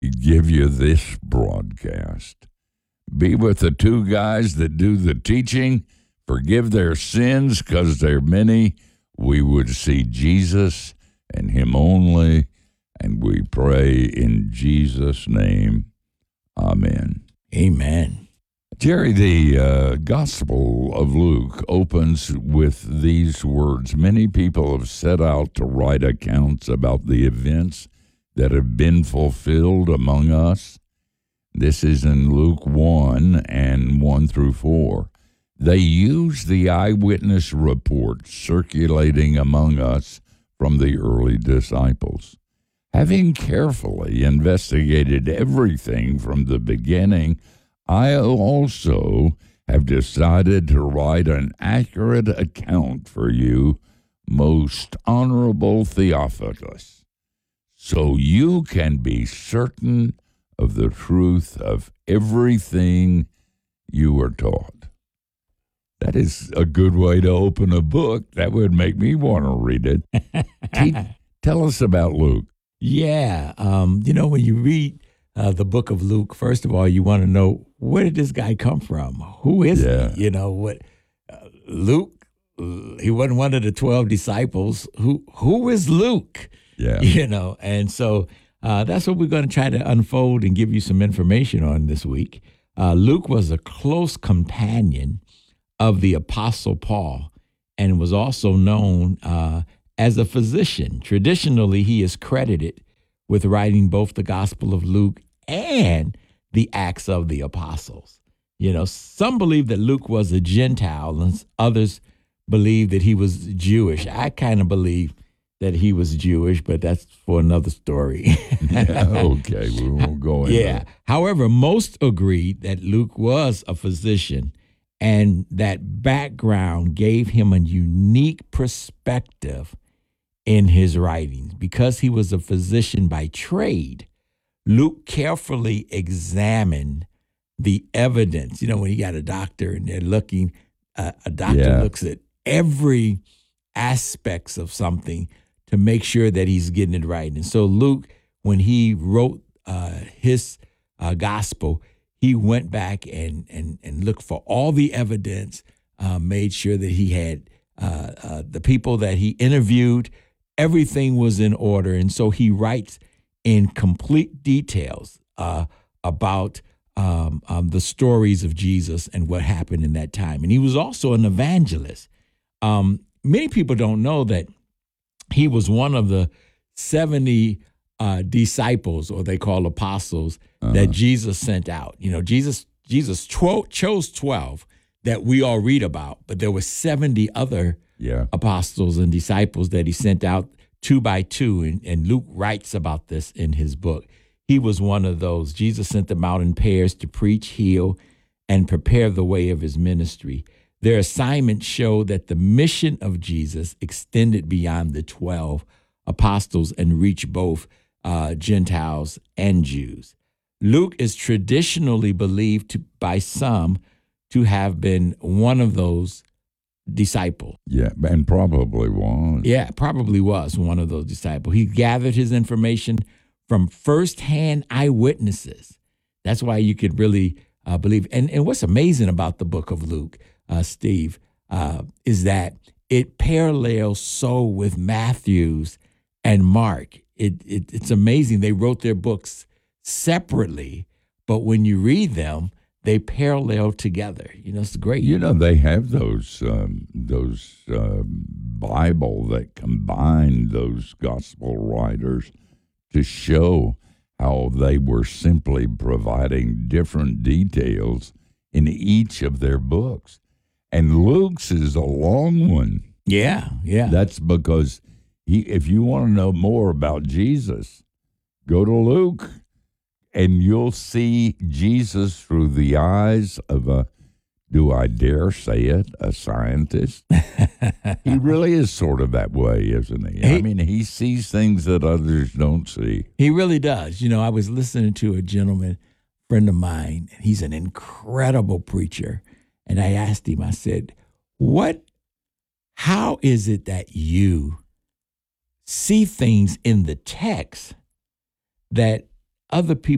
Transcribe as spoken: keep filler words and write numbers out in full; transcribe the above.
give you this broadcast. Be with the two guys that do the teaching. Forgive their sins because they're many. We would see Jesus and him only. And we pray in Jesus' name. Amen. Amen. Jerry, the uh, Gospel of Luke opens with these words. Many people have set out to write accounts about the events that have been fulfilled among us. This is in Luke one and one through four. They use the eyewitness reports circulating among us from the early disciples. Having carefully investigated everything from the beginning, I also have decided to write an accurate account for you, most honorable Theophilus, so you can be certain of the truth of everything you were taught. That is a good way to open a book. That would make me want to read it. Te- tell us about Luke. Yeah. Um, you know, when you read uh, the book of Luke, first of all, you want to know, where did this guy come from? Who is Yeah. he? You know, what uh, Luke, he wasn't one of the twelve disciples. Who Who is Luke? Yeah. You know, and so uh, that's what we're going to try to unfold and give you some information on this week. Uh, Luke was a close companion of the Apostle Paul and was also known uh, as a physician. Traditionally, he is credited with writing both the Gospel of Luke and the Acts of the Apostles. You know, some believe that Luke was a Gentile and others believe that he was Jewish. I kind of believe that he was Jewish, but that's for another story. Yeah, okay, we won't go into Yeah. it. However, most agreed that Luke was a physician, and that background gave him a unique perspective in his writings. Because he was a physician by trade, Luke carefully examined the evidence. You know, when you got a doctor and they're looking, uh, a doctor Yeah. looks at every aspects of something to make sure that he's getting it right. And so Luke, when he wrote uh, his uh, gospel, he went back and and and looked for all the evidence, uh, made sure that he had uh, uh, the people that he interviewed, everything was in order. And so he writes in complete details uh, about um, um, the stories of Jesus and what happened in that time. And he was also an evangelist. Um, many people don't know that he was one of the seventy uh, disciples, or they call apostles, Uh-huh. that Jesus sent out. You know, Jesus Jesus tw- chose twelve that we all read about, but there were seventy other Yeah. apostles and disciples that he sent out two by two, and, and Luke writes about this in his book. He was one of those. Jesus sent them out in pairs to preach, heal, and prepare the way of his ministry. Their assignment showed that the mission of Jesus extended beyond the twelve apostles and reached both uh, Gentiles and Jews. Luke is traditionally believed to, by some to have been one of those disciples. Yeah, and probably was. Yeah, probably was one of those disciples. He gathered his information from firsthand eyewitnesses. That's why you could really uh, believe. And, and what's amazing about the book of Luke, uh, Steve, uh, is that it parallels so with Matthew's and Mark. It, it It's amazing. They wrote their books separately, but when you read them, they parallel together. You know, it's great. You know, they have those um, those uh, Bible that combine those gospel writers to show how they were simply providing different details in each of their books. And Luke's is a long one. Yeah, yeah. That's because he, if you want to know more about Jesus, go to Luke. And you'll see Jesus through the eyes of a, do I dare say it, a scientist. He really is sort of that way, isn't he? He- I mean, he sees things that others don't see. He really does. You know, I was listening to a gentleman, friend of mine, and he's an incredible preacher. And I asked him, I said, what, how is it that you see things in the text that other people